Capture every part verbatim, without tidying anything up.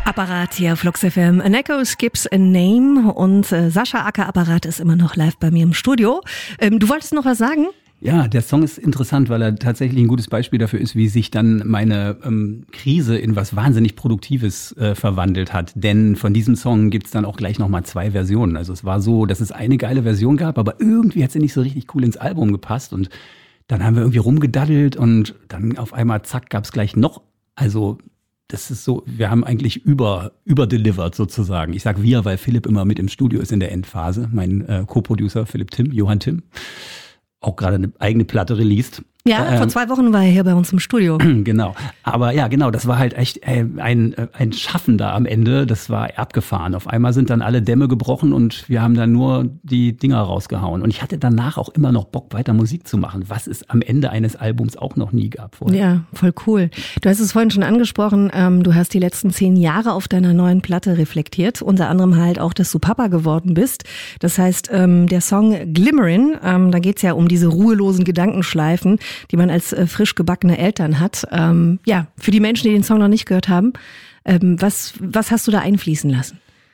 Apparat hier, Flux F M. An Echo skips a name und äh, Sascha Acker Apparat ist immer noch live bei mir im Studio. Ähm, du wolltest noch was sagen? Ja, der Song ist interessant, weil er tatsächlich ein gutes Beispiel dafür ist, wie sich dann meine ähm, Krise in was wahnsinnig Produktives äh, verwandelt hat. Denn von diesem Song gibt's dann auch gleich nochmal zwei Versionen. Also es war so, dass es eine geile Version gab, aber irgendwie hat sie nicht so richtig cool ins Album gepasst. Und dann haben wir irgendwie rumgedaddelt und dann auf einmal, zack, gab's gleich noch, also das ist so, wir haben eigentlich über überdelivered sozusagen. Ich sag wir, weil Philipp immer mit im Studio ist in der Endphase. Mein äh, Co-Producer Philipp Timm, Johann Timm, auch gerade eine eigene Platte released. Ja, ähm, vor zwei Wochen war er hier bei uns im Studio. Genau. Aber ja, genau, das war halt echt äh, ein, äh, ein Schaffen da am Ende. Das war abgefahren. Auf einmal sind dann alle Dämme gebrochen und wir haben dann nur die Dinger rausgehauen. Und ich hatte danach auch immer noch Bock, weiter Musik zu machen, was es am Ende eines Albums auch noch nie gab vorher. Ja, voll cool. Du hast es vorhin schon angesprochen, ähm, du hast die letzten zehn Jahre auf deiner neuen Platte reflektiert. Unter anderem halt auch, dass du Papa geworden bist. Das heißt, ähm, der Song Glimmerin, ähm, da geht's ja um diese ruhelosen Gedankenschleifen, die man als äh, frisch gebackene Eltern hat. Ähm, ja, für die Menschen, die den Song noch nicht gehört haben, ähm, was, was hast du da einfließen lassen?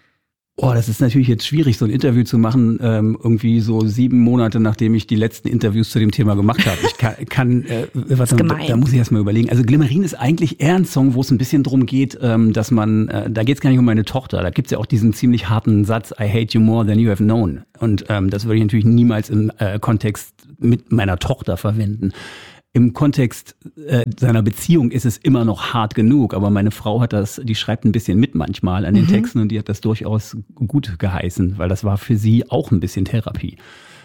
Oh, das ist natürlich jetzt schwierig, so ein Interview zu machen, ähm, irgendwie so sieben Monate, nachdem ich die letzten Interviews zu dem Thema gemacht habe. Ich kann, kann äh, was da, da muss ich erst mal überlegen. Also Glimmerin ist eigentlich eher ein Song, wo es ein bisschen drum geht, ähm, dass man, äh, da geht es gar nicht um meine Tochter, da gibt's ja auch diesen ziemlich harten Satz, I hate you more than you have known. Und ähm, das würde ich natürlich niemals im äh, Kontext mit meiner Tochter verwenden. Im Kontext äh, seiner Beziehung ist es immer noch hart genug, aber meine Frau hat das, die schreibt ein bisschen mit manchmal an den mhm. Texten und die hat das durchaus gut geheißen, weil das war für sie auch ein bisschen Therapie.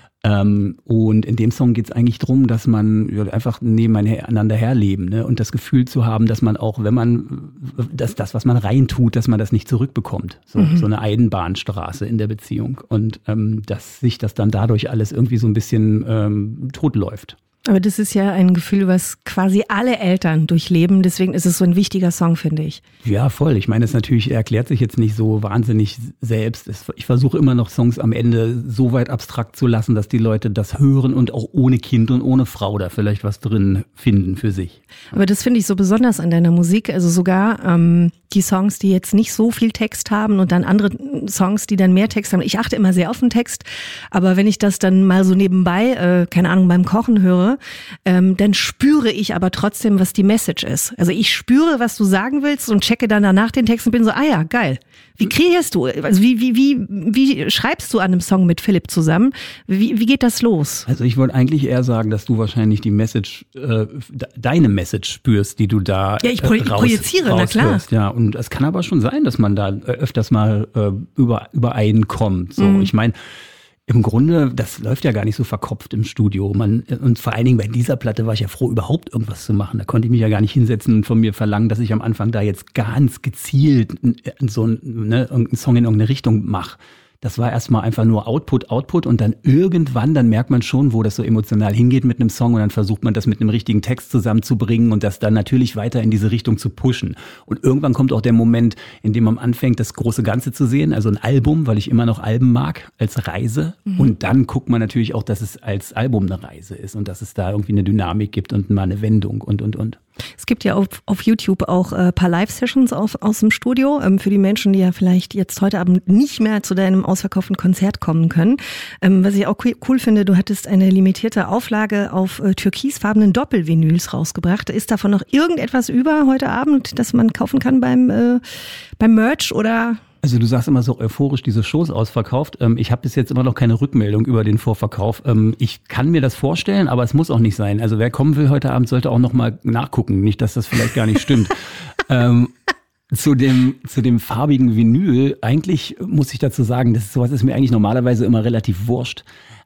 Ähm, und in dem Song geht es eigentlich drum, dass man ja, einfach nebeneinander herleben, ne? Und das Gefühl zu haben, dass man auch, wenn man das, das was man reintut, dass man das nicht zurückbekommt. So, mhm. so eine Eisenbahnstraße in der Beziehung und ähm, dass sich das dann dadurch alles irgendwie so ein bisschen ähm, totläuft. Aber das ist ja ein Gefühl, was quasi alle Eltern durchleben. Deswegen ist es so ein wichtiger Song, finde ich. Ja, voll. Ich meine, es natürlich, er erklärt sich jetzt nicht so wahnsinnig selbst. Ich versuche immer noch Songs am Ende so weit abstrakt zu lassen, dass die Leute das hören und auch ohne Kind und ohne Frau da vielleicht was drin finden für sich. Aber das finde ich so besonders an deiner Musik. Also sogar ähm, die Songs, die jetzt nicht so viel Text haben und dann andere Songs, die dann mehr Text haben. Ich achte immer sehr auf den Text. Aber wenn ich das dann mal so nebenbei, äh, keine Ahnung, beim Kochen höre, Ähm, dann spüre ich aber trotzdem, was die Message ist. Also ich spüre, was du sagen willst und checke dann danach den Text und bin so, ah ja, geil. Wie kreierst du? Also wie, wie, wie, wie schreibst du an einem Song mit Philipp zusammen? Wie, wie geht das los? Also ich wollte eigentlich eher sagen, dass du wahrscheinlich die Message, äh, deine Message spürst, die du da Ja, ich pro- äh, raus, projiziere, na klar. Ja, und es kann aber schon sein, dass man da öfters mal äh, über, übereinkommt. So, mhm. Ich meine, im Grunde, das läuft ja gar nicht so verkopft im Studio. Man, und vor allen Dingen bei dieser Platte war ich ja froh, überhaupt irgendwas zu machen. Da konnte ich mich ja gar nicht hinsetzen und von mir verlangen, dass ich am Anfang da jetzt ganz gezielt so ein, ne, irgendeinen Song in irgendeine Richtung mache. Das war erstmal einfach nur Output, Output und dann irgendwann, dann merkt man schon, wo das so emotional hingeht mit einem Song und dann versucht man das mit einem richtigen Text zusammenzubringen und das dann natürlich weiter in diese Richtung zu pushen. Und irgendwann kommt auch der Moment, in dem man anfängt, das große Ganze zu sehen, also ein Album, weil ich immer noch Alben mag, als Reise. Mhm. Und dann guckt man natürlich auch, dass es als Album eine Reise ist und dass es da irgendwie eine Dynamik gibt und mal eine Wendung und, und, und. Es gibt ja auf, auf YouTube auch ein äh, paar Live-Sessions auf, aus dem Studio, ähm, für die Menschen, die ja vielleicht jetzt heute Abend nicht mehr zu deinem ausverkauften Konzert kommen können. Ähm, was ich auch cool finde, du hattest eine limitierte Auflage auf äh, türkisfarbenen Doppelvinyls rausgebracht. Ist davon noch irgendetwas über heute Abend, das man kaufen kann beim, äh, beim Merch oder... Also du sagst immer so euphorisch, diese Shows ausverkauft. Ich habe bis jetzt immer noch keine Rückmeldung über den Vorverkauf. Ich kann mir das vorstellen, aber es muss auch nicht sein. Also wer kommen will heute Abend, sollte auch noch mal nachgucken. Nicht, dass das vielleicht gar nicht stimmt. ähm, zu dem zu dem farbigen Vinyl, eigentlich muss ich dazu sagen, das ist, sowas ist mir eigentlich normalerweise immer relativ wurscht.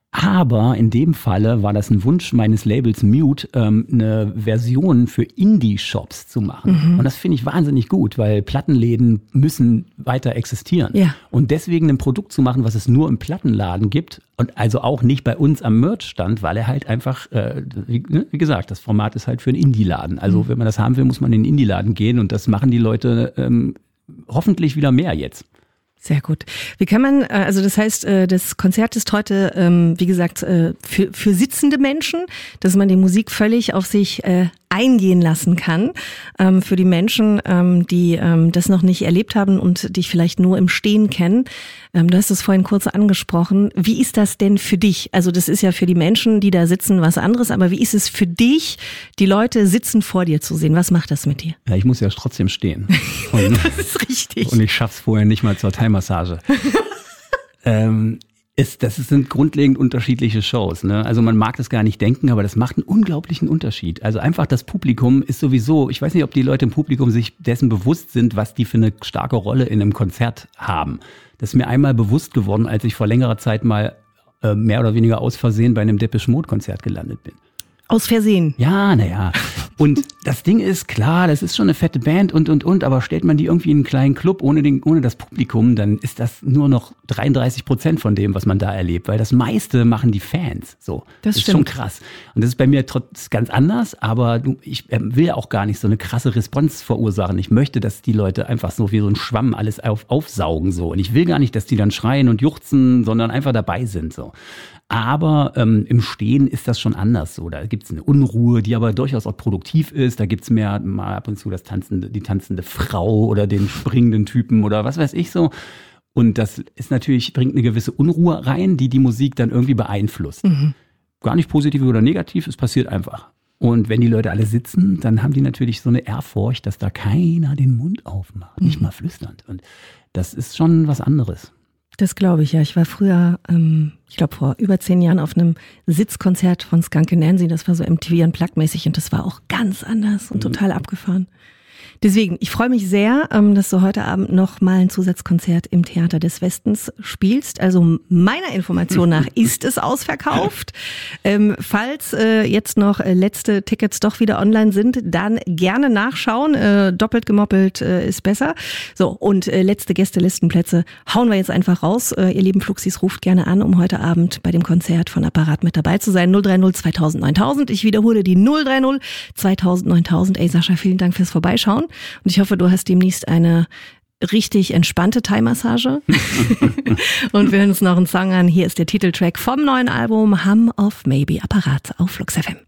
Aber in dem Falle war das ein Wunsch meines Labels Mute, ähm, eine Version für Indie-Shops zu machen. Mhm. Und das finde ich wahnsinnig gut, weil Plattenläden müssen weiter existieren. Ja. Und deswegen ein Produkt zu machen, was es nur im Plattenladen gibt und also auch nicht bei uns am Merch-Stand, weil er halt einfach, äh, wie, wie gesagt, das Format ist halt für einen Indie-Laden. Also mhm. wenn man das haben will, muss man in den Indie-Laden gehen und das machen die Leute ähm, hoffentlich wieder mehr jetzt. Sehr gut. Wie kann man, also das heißt, das Konzert ist heute, wie gesagt, für, für sitzende Menschen, dass man die Musik völlig auf sich eingehen lassen kann ähm, für die Menschen, ähm, die ähm, das noch nicht erlebt haben und dich vielleicht nur im Stehen kennen. Ähm, du hast es vorhin kurz angesprochen. Wie ist das denn für dich? Also das ist ja für die Menschen, die da sitzen, was anderes, aber wie ist es für dich, die Leute sitzen vor dir zu sehen? Was macht das mit dir? Ja, ich muss ja trotzdem stehen. Und, das ist richtig. Und ich schaff's vorher nicht mal zur Thai-Massage. ähm, Ist, das sind grundlegend unterschiedliche Shows, ne? Also man mag das gar nicht denken, aber das macht einen unglaublichen Unterschied. Also einfach das Publikum ist sowieso, ich weiß nicht, ob die Leute im Publikum sich dessen bewusst sind, was die für eine starke Rolle in einem Konzert haben. Das ist mir einmal bewusst geworden, als ich vor längerer Zeit mal äh, mehr oder weniger aus Versehen bei einem Depeche Mode Konzert gelandet bin. Aus Versehen? Ja, naja. Und das Ding ist, klar, das ist schon eine fette Band und, und, und, aber stellt man die irgendwie in einen kleinen Club ohne den, ohne das Publikum, dann ist das nur noch dreiunddreißig Prozent von dem, was man da erlebt, weil das meiste machen die Fans, so. Das, das ist schon krass. Und das ist bei mir trotz ganz anders, aber du, ich will auch gar nicht so eine krasse Response verursachen. Ich möchte, dass die Leute einfach so wie so ein Schwamm alles auf, aufsaugen, so. Und ich will gar nicht, dass die dann schreien und juchzen, sondern einfach dabei sind, so. Aber ähm, im Stehen ist das schon anders so. Da gibt's eine Unruhe, die aber durchaus auch produktiv ist. Da gibt's mehr mal ab und zu das tanzende, die tanzende Frau oder den springenden Typen oder was weiß ich so. Und das ist natürlich, bringt eine gewisse Unruhe rein, die die Musik dann irgendwie beeinflusst. Mhm. Gar nicht positiv oder negativ, es passiert einfach. Und wenn die Leute alle sitzen, dann haben die natürlich so eine Ehrfurcht, dass da keiner den Mund aufmacht, mhm. nicht mal flüsternd. Und das ist schon was anderes. Das glaube ich, ja. Ich war früher, ähm, ich glaube vor über zehn Jahren auf einem Sitzkonzert von Skunk and Nancy. Das war so M T V Unplugged-mäßig und das war auch ganz anders und mhm. total abgefahren. Deswegen, ich freue mich sehr, dass du heute Abend noch mal ein Zusatzkonzert im Theater des Westens spielst. Also meiner Information nach ist es ausverkauft. Ähm, falls äh, jetzt noch letzte Tickets doch wieder online sind, dann gerne nachschauen. Äh, doppelt gemoppelt äh, ist besser. So, und äh, letzte Gästelistenplätze hauen wir jetzt einfach raus. Äh, ihr lieben Fluxis, ruft gerne an, um heute Abend bei dem Konzert von Apparat mit dabei zu sein. null drei null zweitausend neuntausend. Ich wiederhole die null drei null zweitausend neuntausend. Ey Sascha, vielen Dank fürs Vorbeischauen. Und ich hoffe, du hast demnächst eine richtig entspannte Thai-Massage. Und wir hören uns noch einen Song an. Hier ist der Titeltrack vom neuen Album Hum of Maybe, Apparat auf Flux F M.